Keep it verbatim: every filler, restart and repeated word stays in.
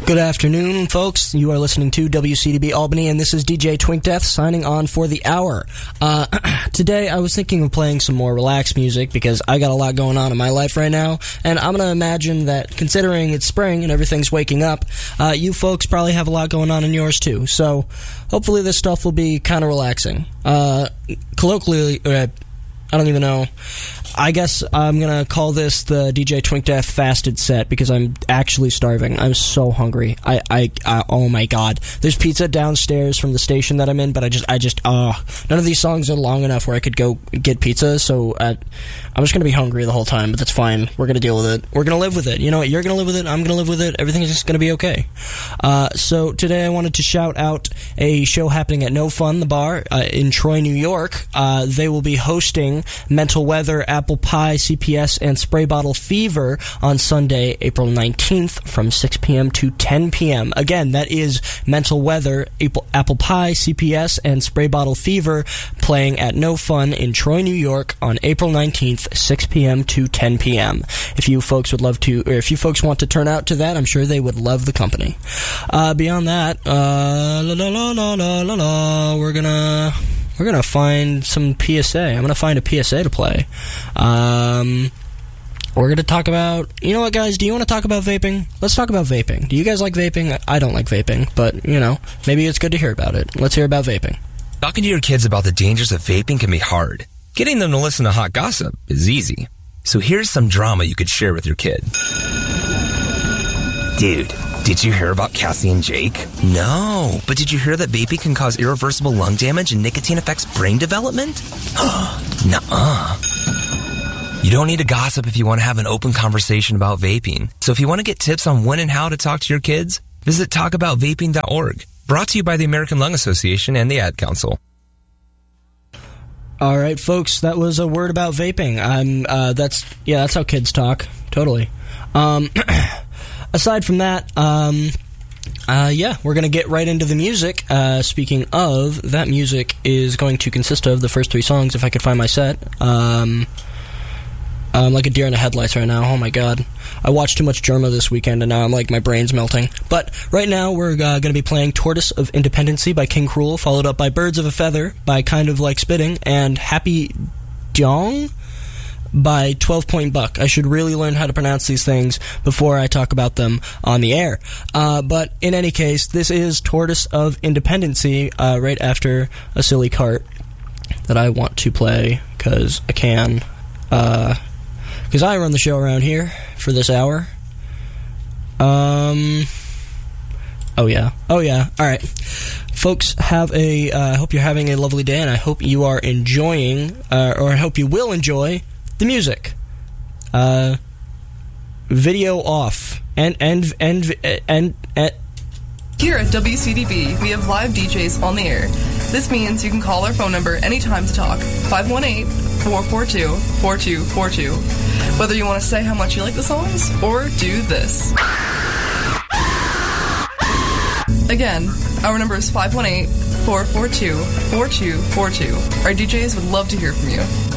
Good afternoon, folks. You are listening to W C D B Albany, and this is D J Twink Death signing on for the hour. Uh, today, I was thinking of playing some more relaxed music because I got a lot going on in my life right now, and I'm going to imagine that considering it's spring and everything's waking up, uh, you folks probably have a lot going on in yours too. So, hopefully this stuff will be kind of relaxing. Uh, colloquially, uh, I don't even know. I guess I'm going to call this the D J Twink Death fasted set because I'm actually starving. I'm so hungry. I, I, I oh my god. There's pizza downstairs from the station that I'm in, but I just, I just, uh, none of these songs are long enough where I could go get pizza, so uh, I'm just going to be hungry the whole time, but that's fine. We're going to deal with it. We're going to live with it. You know what? You're going to live with it. I'm going to live with it. Everything's just going to be okay. Uh, so today I wanted to shout out a show happening at No Fun, the bar, uh, in Troy, New York. Uh, they will be hosting Mental Weather, Apple Pie, C P S, and Spray Bottle Fever on Sunday, April nineteenth from six p.m. to ten p.m. Again, that is Mental Weather, Apple, Apple Pie, C P S, and Spray Bottle Fever playing at No Fun in Troy, New York on April nineteenth, six p.m. to ten p.m. If you folks would love to, or if you folks want to turn out to that, I'm sure they would love the company. Uh, beyond that, uh, la la la la la la la, we're gonna... We're going to find some P S A. I'm going to find a P S A to play. Um, we're going to talk about... You know what, guys? Do you want to talk about vaping? Let's talk about vaping. Do you guys like vaping? I don't like vaping, but, you know, maybe it's good to hear about it. Let's hear about vaping. Talking to your kids about the dangers of vaping can be hard. Getting them to listen to hot gossip is easy. So here's some drama you could share with your kid. Dude, did you hear about Cassie and Jake? No, but did you hear that vaping can cause irreversible lung damage and nicotine affects brain development? Nuh-uh. You don't need to gossip if you want to have an open conversation about vaping. So if you want to get tips on when and how to talk to your kids, visit talk about vaping dot org. Brought to you by the American Lung Association and the Ad Council. All right, folks, that was a word about vaping. I'm, uh, that's, yeah, that's how kids talk. Totally. Um... Aside from that, um, uh, yeah, we're going to get right into the music. Uh, speaking of, that music is going to consist of the first three songs, if I could find my set. Um, I'm like a deer in the headlights right now. Oh, my God. I watched too much Germa this weekend, and now I'm like, my brain's melting. But right now, we're uh, going to be playing Tortoise of Independency by King Cruel, followed up by Birds of a Feather by Kind of Like Spitting, and Happy Dong by twelve Point Buck. I should really learn how to pronounce these things before I talk about them on the air. Uh, but in any case, this is Tortoise of Independency, uh, right after a silly cart that I want to play because I can. Because uh, I run the show around here for this hour. Um. Oh, yeah. Oh, yeah. All right. Folks, have a, I uh, hope you're having a lovely day, and I hope you are enjoying, uh, or I hope you will enjoy the music. Uh, video off. And, and, and, and, and. Here at W C D B, we have live D Js on the air. This means you can call our phone number anytime to talk. five one eight, four four two, four two four two. Whether you want to say how much you like the songs, or do this. Again, our number is five one eight, four four two, four two four two. Our D Js would love to hear from you.